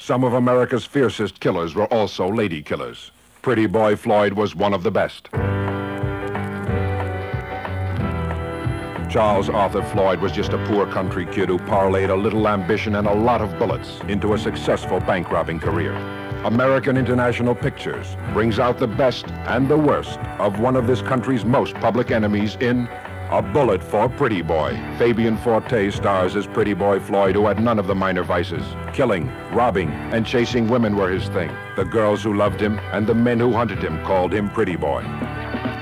Some of America's fiercest killers were also lady killers. Pretty Boy Floyd was one of the best. Charles Arthur Floyd was just a poor country kid who parlayed a little ambition and a lot of bullets into a successful bank robbing career. American International Pictures brings out the best and the worst of one of this country's most public enemies in A Bullet for Pretty Boy. Fabian Forte stars as Pretty Boy Floyd, who had none of the minor vices. Killing, robbing, and chasing women were his thing. The girls who loved him and the men who hunted him called him Pretty Boy.